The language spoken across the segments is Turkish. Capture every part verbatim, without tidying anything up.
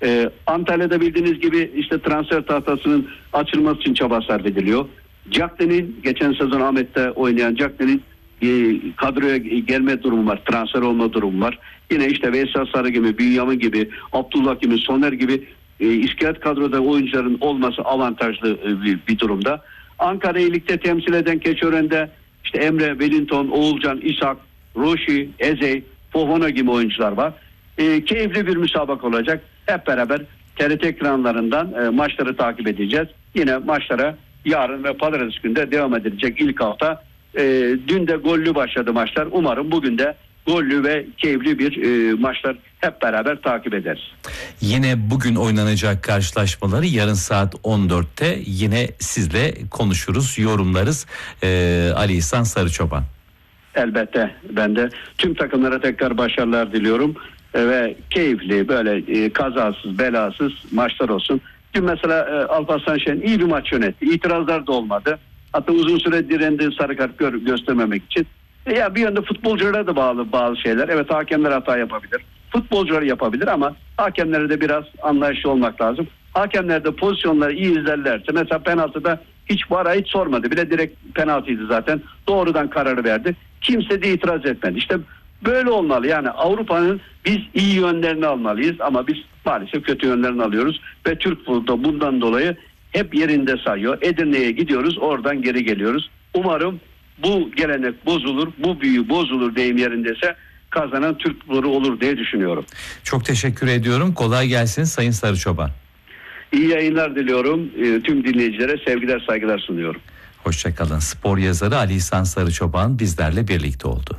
Ee, Antalya'da bildiğiniz gibi işte transfer tahtasının açılması için çaba sarf ediliyor. Cagney'in geçen sezon Ahmet'te oynayan Cagney'in e, kadroya gelme durumu var. Transfer olma durumu var. Yine işte Veysel Sarı gibi, Bünyamin gibi, Abdullah gibi, Soner gibi e, iskelet kadroda oyuncuların olması avantajlı e, bir, bir durumda. Ankara'yı ligde temsil eden Keçiören'de işte Emre, Wellington, Oğulcan, İshak, Roşi, Ezey, Fofana gibi oyuncular var. E, keyifli bir müsabaka olacak. Hep beraber T R T ekranlarından e, maçları takip edeceğiz. Yine maçlara yarın ve pazartesi günde devam edilecek ilk hafta. E, dün de gollü başladı maçlar. Umarım bugün de gollü ve keyifli bir e, maçlar hep beraber takip ederiz. Yine bugün oynanacak karşılaşmaları yarın saat on dörtte yine sizle konuşuruz, yorumlarız. E, Ali İhsan Sarıçoban. Elbette ben de tüm takımlara tekrar başarılar diliyorum. Ve keyifli böyle e, kazasız belasız maçlar olsun. Dün mesela e, Alparslan Şen iyi bir maç yönetti. İtirazlar da olmadı. Hatta uzun süre direndi sarı kart gör, göstermemek için. E, ya bir yönde futbolculara da bağlı bazı şeyler. Evet hakemler hata yapabilir. Futbolcular yapabilir ama hakemlere de biraz anlayışlı olmak lazım. Hakemler de pozisyonları iyi izlerlerse mesela penaltıda hiç V A R'a hiç sormadı. Bile direkt penaltıydı zaten. Doğrudan kararı verdi. Kimse de itiraz etmedi. İşte böyle olmalı. Yani Avrupa'nın biz iyi yönlerini almalıyız ama biz maalesef kötü yönlerini alıyoruz ve Türk futbolu bundan dolayı hep yerinde sayıyor. Edirne'ye gidiyoruz, oradan geri geliyoruz. Umarım bu gelenek bozulur, bu büyü bozulur deyim yerindeyse kazanan Türk futbolu olur diye düşünüyorum. Çok teşekkür ediyorum. Kolay gelsin Sayın Sarıçoban. İyi yayınlar diliyorum. E, tüm dinleyicilere sevgiler, saygılar sunuyorum. Hoşçakalın. Spor yazarı Ali İhsan Sarıçoban bizlerle birlikte oldu.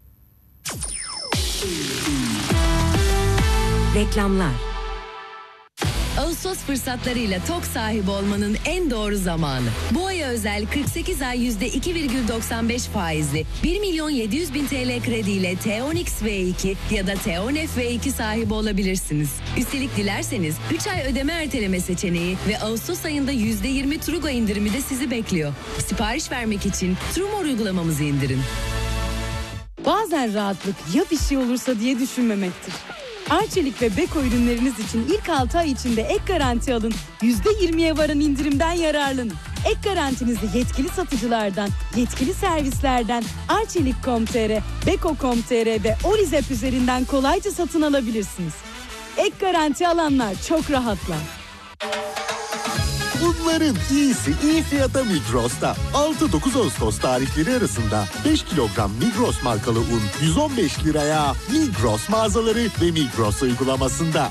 Reklamlar. Ağustos fırsatlarıyla TOK sahibi olmanın en doğru zamanı. Bu aya özel kırk sekiz ay yüzde iki virgül doksan beş faizli bir milyon yedi yüz bin T L krediyle T on X V iki ya da T on F V iki sahibi olabilirsiniz. Üstelik dilerseniz üç ay ödeme erteleme seçeneği ve Ağustos ayında yüzde yirmi Trugo indirimi de sizi bekliyor. Sipariş vermek için Trumor uygulamamızı indirin. Bazen rahatlık ya bir şey olursa diye düşünmemektir. Arçelik ve Beko ürünleriniz için ilk altı ay içinde ek garanti alın. yüzde yirmiye varan indirimden yararlanın. Ek garantinizi yetkili satıcılardan, yetkili servislerden arçelik nokta com nokta tr, beko nokta com nokta tr ve Orizep üzerinden kolayca satın alabilirsiniz. Ek garanti alanlar çok rahatlar. Bunların iyisi iyi fiyata Migros'ta. altı dokuz Ağustos tarihleri arasında beş kilogram Migros markalı un yüz on beş liraya Migros mağazaları ve Migros uygulamasında.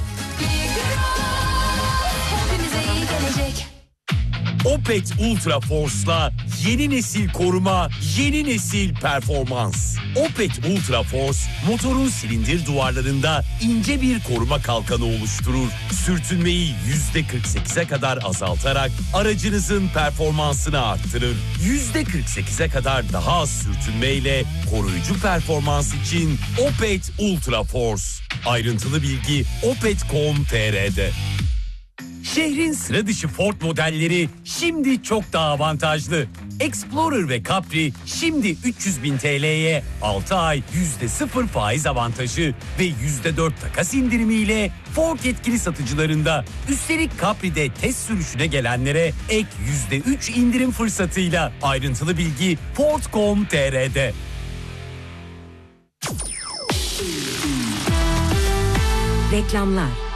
Opet Ultra Force'la yeni nesil koruma, yeni nesil performans. Opet Ultra Force motorun silindir duvarlarında ince bir koruma kalkanı oluşturur. Sürtünmeyi yüzde kırk sekize kadar azaltarak aracınızın performansını arttırır. yüzde kırk sekize kadar daha az sürtünmeyle koruyucu performans için Opet Ultra Force. Ayrıntılı bilgi opet nokta com nokta tr'de. Şehrin sıra dışı Ford modelleri şimdi çok daha avantajlı. Explorer ve Capri şimdi üç yüz bin T L'ye altı ay yüzde sıfır faiz avantajı ve yüzde dört takas indirimiyle Ford yetkili satıcılarında. Üstelik Capri'de test sürüşüne gelenlere ek yüzde üç indirim fırsatıyla. Ayrıntılı bilgi ford nokta com nokta tr'de. Reklamlar.